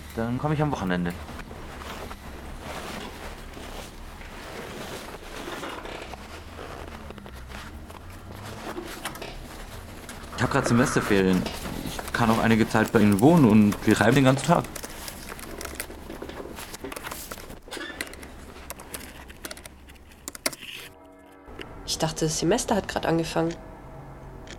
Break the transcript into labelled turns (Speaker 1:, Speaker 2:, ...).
Speaker 1: Dann komme ich am Wochenende. Ich habe gerade Semesterferien. Ich kann auch einige Zeit bei Ihnen wohnen und wir reiben den ganzen Tag.
Speaker 2: Ich dachte, das Semester hat gerade angefangen.